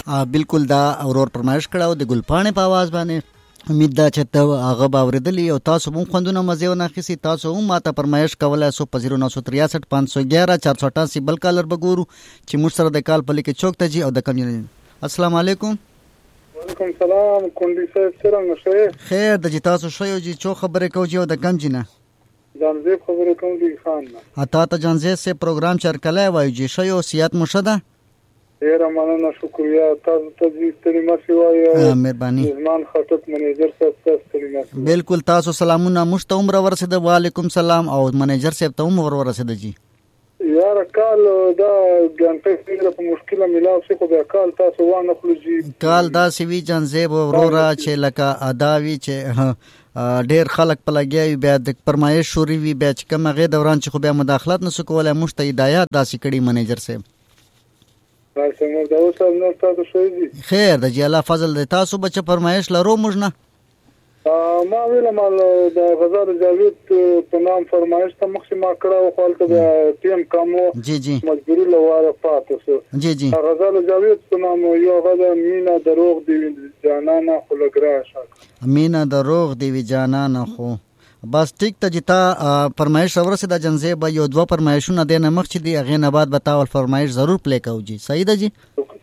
بالکل دا اورور پرمایش کړه او د ګلپاڼې په आवाज باندې امید ده چې ته هغه باوریدلی او تاسو هم خوندونه مزه ونه اخیستي. تاسو هم ماته فرمایش کولای شئ په 0963 511 488 بل کالر بګورو چې موږ سره د کال په لیکه چوک ته جی او د کم. السلام علیکم. وعلیکم السلام. کونډي صاحب څنګه شئ؟ خیر د جی تاسو شوی جی چو خبرې کوي او د کم جنه جانزیب خبرې کوم دی خان نه اتا ته جانزیب سے پروګرام چرکلای وای جی شوی او سیات مشده ډیر مننه شکریا تاسو ته دې ستړي مشي وای مهرباني زمان خاطب منیجر صاحب تاسو ستړي مشي. بالکل تاسو سلامونه مشته عمر ورسېده. وعلیکم سلام او منیجر صاحب ته عمر ورسېده جی. یار کال دا ګانټه فکر په مشکله ملاو شي خو بیا کال تاسو وانه خلجی کال دا سوي جانزیب ورورا چې لکه اداوی چې ډیر خلک په لګي بیا د پرمایش شوري وی بیا چې کوم غي دوران چې خو بیا مداخلت نسو کولای مشته هدایت داسې کړي منیجر صاحب. څنګه دا اوس هم تاسو شوي دي؟ خیر د جی الله فضل د تاسو بچ فرمایش لرو موږ نه ما ویل مال د غزال جاوید په نام فرمایش ته مخکې ما کړه خو هلته د ټیم کامو جی مجبوري لواره پاتې شو. جی غزال جاوید په نام یو غزا مینا دروغ دی جانانه خو لګرا مینا دروغ دی جانانه خو بس ټیک ته جتا فرمایش ورسې د جنزیب یو دوه فرمایشونه د نه مخ چې دی غې نه بعد بتاول فرمایش ضرور پلی کوو جی. صحیح ده جی.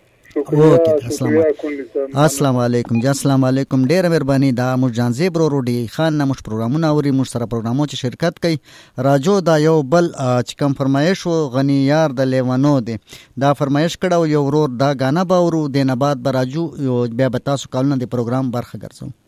السلام علیکم جی. السلام علیکم. ډیر مهرباني. دا مو جانزیب رو ډی خان نه مش پروګرامونه اوري مش سره پروګرامو چې شرکت کوي. راجو دا یو بل چې کوم فرمایش و غنی یار د لیوانو دی دا فرمایش کړه یو ورور دا غانا باورو د نه بعد براجو بیا بتاسو کالونه د پروګرام برخه ګرځو.